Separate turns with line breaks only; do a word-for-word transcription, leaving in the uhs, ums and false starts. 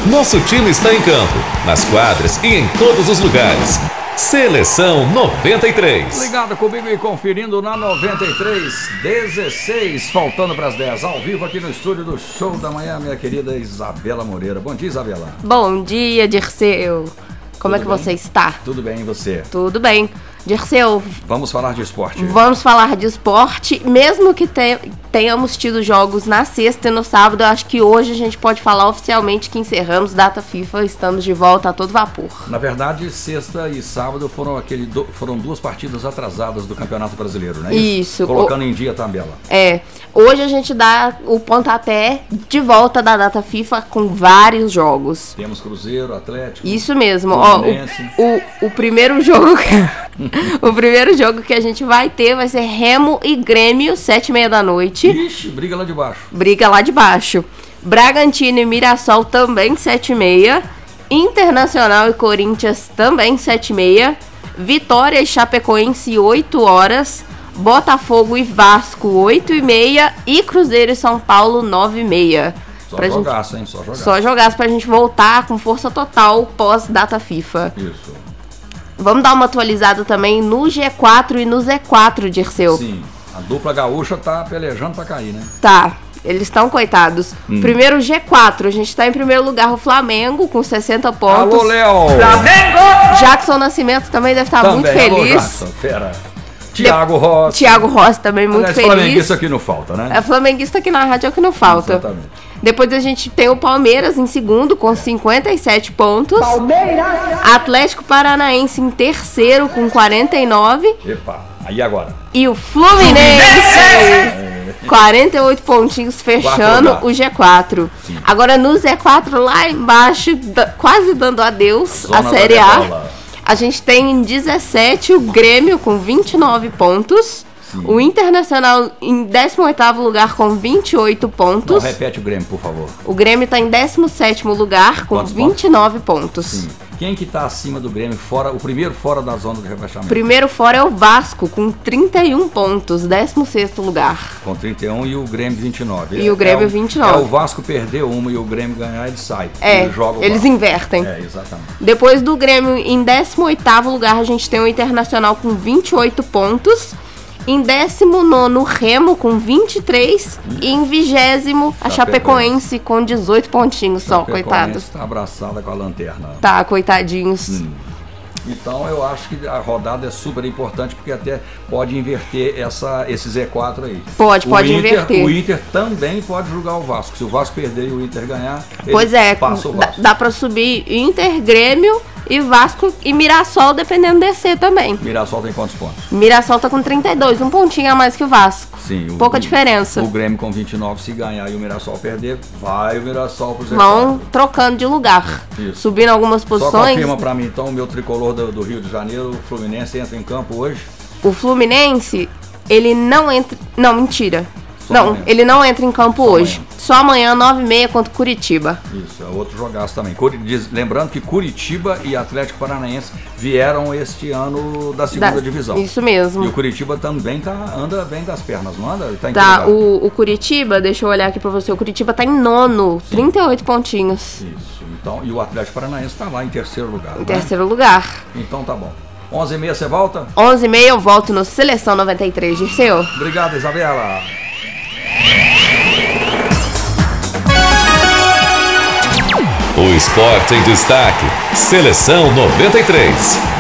Nosso time está em campo, nas quadras e em todos os lugares. Seleção noventa e três.
Ligado comigo e conferindo na noventa e três, dezesseis, faltando para as dez, ao vivo aqui no estúdio do Show da Manhã, minha querida Isabela Moreira. Bom dia, Isabela.
Bom dia, Dirceu. Como Tudo é que bem? Você está?
Tudo bem, e você?
Tudo bem. Dirceu,
vamos falar de esporte.
Vamos falar de esporte, mesmo que te, tenhamos tido jogos na sexta e no sábado, eu acho que hoje a gente pode falar oficialmente que encerramos data FIFA, estamos de volta a todo vapor.
Na verdade, sexta e sábado foram, aquele do, foram duas partidas atrasadas do Campeonato Brasileiro, não é isso?
Isso.
Colocando
o,
em dia a tabela.
É, hoje a gente dá o pontapé de volta da data FIFA com vários jogos.
Temos Cruzeiro, Atlético.
Isso mesmo, ó, o, o, o primeiro jogo... O primeiro jogo que a gente vai ter vai ser Remo e Grêmio, sete e meia da noite.
Ixi, briga lá de baixo.
Briga lá de baixo. Bragantino e Mirassol também, sete e meia. Internacional e Corinthians também, sete e meia. Vitória e Chapecoense, oito horas. Botafogo e Vasco, oito e meia. E Cruzeiro e São Paulo, nove e meia.
Só
pra
jogaço,
gente...
hein? Só jogaço.
Só jogaço pra gente voltar com força total pós-data FIFA.
Isso.
Vamos dar uma atualizada também no G quatro e no Z quatro, Dirceu.
Sim, a dupla gaúcha tá pelejando pra cair, né?
Tá, eles estão coitados. Hum. Primeiro G quatro, a gente tá em primeiro lugar o Flamengo com sessenta pontos.
Alô, Léo!
Flamengo! Jackson Nascimento também deve estar também, muito feliz.
Alô, Jackson, pera. Thiago Rossi.
Thiago Rossi também muito
Aliás,
feliz.
Flamenguista aqui não falta, né?
É flamenguista aqui na rádio é o que não falta.
Exatamente.
Depois a gente tem o Palmeiras em segundo com cinquenta e sete pontos.
Palmeiras!
Atlético Paranaense em terceiro com quarenta e nove.
Epa, aí agora.
E o Fluminense, é. quarenta e oito pontinhos fechando o G quatro. Sim. Agora no Z quatro lá embaixo, quase dando adeus à Série A. A gente tem em dezessete o Grêmio com vinte e nove pontos. Sim. O Internacional em décimo oitavo lugar com vinte e oito pontos.
Não, repete o Grêmio, por favor.
O Grêmio está em décimo sétimo lugar com
Quantos
vinte e nove pontos.
Sim. Quem que está acima do Grêmio, fora, o primeiro fora da zona do rebaixamento?
Primeiro fora é o Vasco com trinta e um pontos, décimo sexto lugar.
Com trinta e um e o Grêmio vinte e nove.
E é, o Grêmio
é o,
vinte e nove.
É o Vasco perder uma e o Grêmio ganhar, ele sai.
É,
ele joga
eles invertem.
É, exatamente.
Depois do Grêmio em décimo oitavo lugar a gente tem o Internacional com vinte e oito pontos. Em décimo nono, Remo com vinte e três. Hum. E em vigésimo, a Chapecoense com dezoito pontinhos só, coitados.
Tá abraçada com a lanterna.
Tá, coitadinhos.
Hum. Então eu acho que a rodada é super importante, porque até pode inverter essa, esse Z quatro aí.
Pode,
o
pode
Inter,
inverter.
O Inter também pode jogar o Vasco. Se o Vasco perder e o Inter ganhar,
pois é,
passa o Vasco.
Dá, dá pra subir Inter, Grêmio e Vasco e Mirassol, dependendo de ser também.
Mirassol tem quantos pontos?
Mirassol tá com trinta e dois, um pontinho a mais que o Vasco.
Sim. O,
Pouca
o,
diferença.
O Grêmio com vinte e nove, se ganhar e o Mirassol perder, vai o Mirassol pro Z quatro.
Vão trocando de lugar.
Isso.
Subindo algumas posições.
Só confirma pra mim, então, o meu tricolor do, do Rio de Janeiro, o Fluminense, entra em campo hoje?
O Fluminense, ele não entra... Não, mentira.
Só
não,
amanhã.
Ele não entra em campo
Só
hoje.
Amanhã.
Só amanhã, nove e meia, contra o Curitiba.
Isso, é outro jogaço também. Lembrando que Curitiba e Atlético Paranaense vieram este ano da segunda
da,
divisão.
Isso mesmo.
E o Curitiba também tá, anda bem das pernas, não anda? Tá, em
tá o, o Curitiba, deixa eu olhar aqui pra você, o Curitiba tá em nono, sim, trinta e oito pontinhos.
Isso, então, e o Atlético Paranaense tá lá em terceiro lugar.
Em
né?
terceiro lugar.
Então tá bom. onze e meia você volta?
onze e meia eu volto no Seleção noventa e três, Dirceu.
Obrigado, Isabela.
O esporte em destaque. Seleção noventa e três.